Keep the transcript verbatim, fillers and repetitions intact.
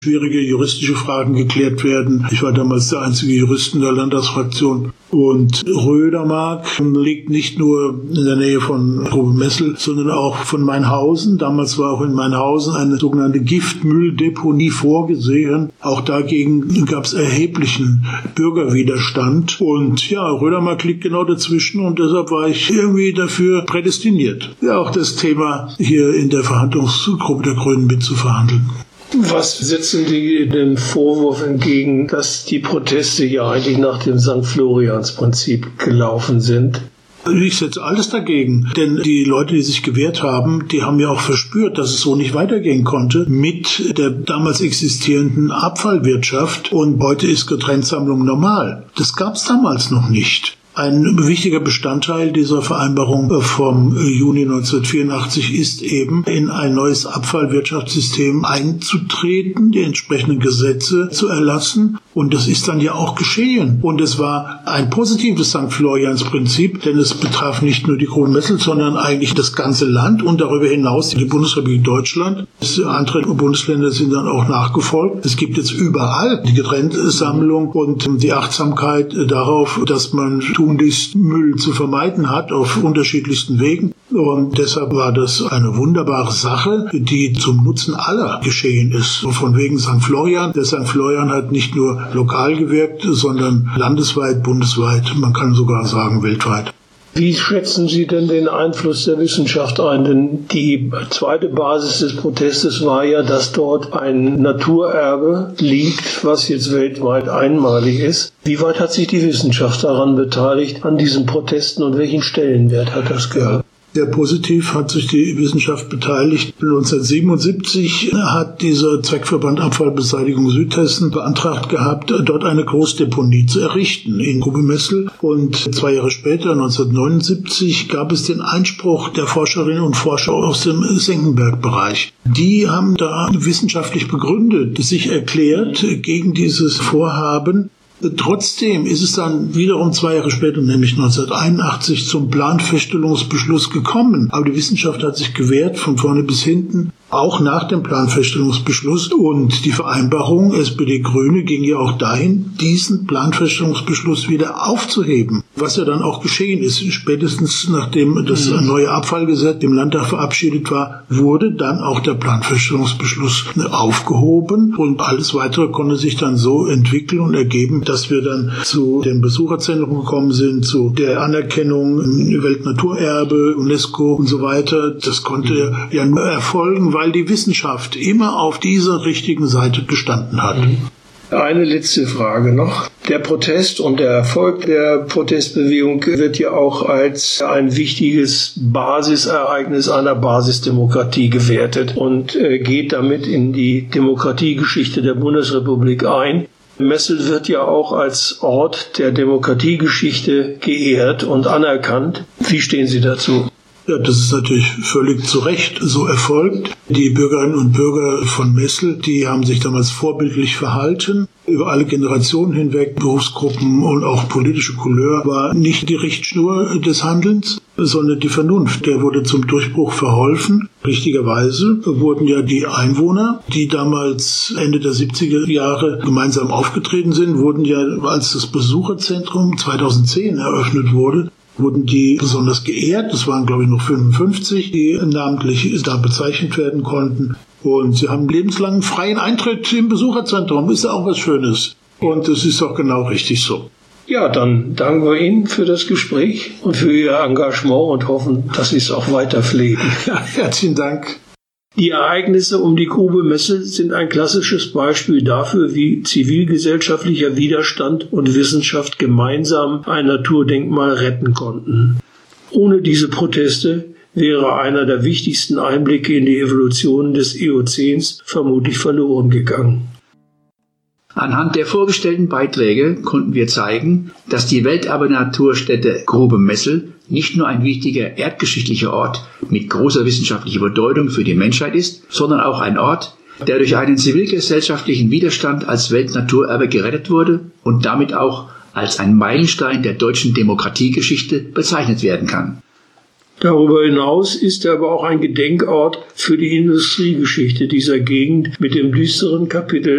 schwierige juristische Fragen geklärt werden. Ich war damals der einzige Jurist in der Landtagsfraktion. Und Rödermark liegt nicht nur in der Nähe von Grube Messel, sondern auch von Mainhausen. Damals war auch in Mainhausen eine sogenannte Giftmülldeponie vorgesehen. Auch dagegen gab es erheblichen Bürgerwiderstand. Und ja, Rödermark liegt genau dazwischen und deshalb war ich irgendwie dafür prädestiniert, ja auch das Thema hier in der Verhandlungsgruppe der Grünen mitzuverhandeln. Was setzen Sie dem Vorwurf entgegen, dass die Proteste ja eigentlich nach dem Sankt Florians-Prinzip gelaufen sind? Ich setze alles dagegen, denn die Leute, die sich gewehrt haben, die haben ja auch verspürt, dass es so nicht weitergehen konnte mit der damals existierenden Abfallwirtschaft und heute ist Getrenntsammlung normal. Das gab es damals noch nicht. Ein wichtiger Bestandteil dieser Vereinbarung vom Juni neunzehnhundertvierundachtzig ist eben, in ein neues Abfallwirtschaftssystem einzutreten, die entsprechenden Gesetze zu erlassen. Und das ist dann ja auch geschehen. Und es war ein positives Sankt Florians-Prinzip, denn es betraf nicht nur die Grube Messel, sondern eigentlich das ganze Land und darüber hinaus die Bundesrepublik Deutschland. Andere Bundesländer sind dann auch nachgefolgt. Es gibt jetzt überall die Getrenntsammlung und die Achtsamkeit darauf, dass man tunlichst Müll zu vermeiden hat auf unterschiedlichsten Wegen. Und deshalb war das eine wunderbare Sache, die zum Nutzen aller geschehen ist. Und von wegen Sankt Florian. Der Sankt Florian hat nicht nur lokal gewirkt, sondern landesweit, bundesweit, man kann sogar sagen weltweit. Wie schätzen Sie denn den Einfluss der Wissenschaft ein? Denn die zweite Basis des Protestes war ja, dass dort ein Naturerbe liegt, was jetzt weltweit einmalig ist. Wie weit hat sich die Wissenschaft daran beteiligt, an diesen Protesten und welchen Stellenwert hat das gehabt? Sehr positiv hat sich die Wissenschaft beteiligt. neunzehnhundertsiebenundsiebzig hat dieser Zweckverband Abfallbeseitigung Südhessen beantragt gehabt, dort eine Großdeponie zu errichten in Grube Messel. Und zwei Jahre später, neunzehnhundertneunundsiebzig, gab es den Einspruch der Forscherinnen und Forscher aus dem Senckenberg-Bereich. Die haben da wissenschaftlich begründet, sich erklärt gegen dieses Vorhaben. Trotzdem ist es dann wiederum zwei Jahre später, nämlich neunzehnhunderteinundachtzig, zum Planfeststellungsbeschluss gekommen. Aber die Wissenschaft hat sich gewehrt, von vorne bis hinten, auch nach dem Planfeststellungsbeschluss. Und die Vereinbarung S P D-Grüne ging ja auch dahin, diesen Planfeststellungsbeschluss wieder aufzuheben. Was ja dann auch geschehen ist. Spätestens nachdem das neue Abfallgesetz im Landtag verabschiedet war, wurde dann auch der Planfeststellungsbeschluss aufgehoben. Und alles Weitere konnte sich dann so entwickeln und ergeben, dass wir dann zu den Besucherzentren gekommen sind, zu der Anerkennung Weltnaturerbe, UNESCO und so weiter. Das konnte ja nur erfolgen, weil die Wissenschaft immer auf dieser richtigen Seite gestanden hat. Eine letzte Frage noch. Der Protest und der Erfolg der Protestbewegung wird ja auch als ein wichtiges Basisereignis einer Basisdemokratie gewertet und geht damit in die Demokratiegeschichte der Bundesrepublik ein. Messel wird ja auch als Ort der Demokratiegeschichte geehrt und anerkannt. Wie stehen Sie dazu? Ja, das ist natürlich völlig zu Recht so erfolgt. Die Bürgerinnen und Bürger von Messel, die haben sich damals vorbildlich verhalten. Über alle Generationen hinweg, Berufsgruppen und auch politische Couleur war nicht die Richtschnur des Handelns, sondern die Vernunft. Der wurde zum Durchbruch verholfen. Richtigerweise wurden ja die Einwohner, die damals Ende der siebziger Jahre gemeinsam aufgetreten sind, wurden ja, als das Besucherzentrum zweitausendzehn eröffnet wurde, wurden die besonders geehrt. Das waren, glaube ich, noch fünfundfünfzig, die namentlich da bezeichnet werden konnten. Und sie haben lebenslangen freien Eintritt im Besucherzentrum. Ist ja auch was Schönes. Und das ist auch genau richtig so. Ja, dann danken wir Ihnen für das Gespräch und für Ihr Engagement und hoffen, dass Sie es auch weiter pflegen. Ja, herzlichen Dank. Die Ereignisse um die Grube Messel sind ein klassisches Beispiel dafür, wie zivilgesellschaftlicher Widerstand und Wissenschaft gemeinsam ein Naturdenkmal retten konnten. Ohne diese Proteste wäre einer der wichtigsten Einblicke in die Evolution des Eozäns vermutlich verloren gegangen. Anhand der vorgestellten Beiträge konnten wir zeigen, dass die Welterbe-Naturstätte Grube Messel nicht nur ein wichtiger erdgeschichtlicher Ort mit großer wissenschaftlicher Bedeutung für die Menschheit ist, sondern auch ein Ort, der durch einen zivilgesellschaftlichen Widerstand als Weltnaturerbe gerettet wurde und damit auch als ein Meilenstein der deutschen Demokratiegeschichte bezeichnet werden kann. Darüber hinaus ist er aber auch ein Gedenkort für die Industriegeschichte dieser Gegend mit dem düsteren Kapitel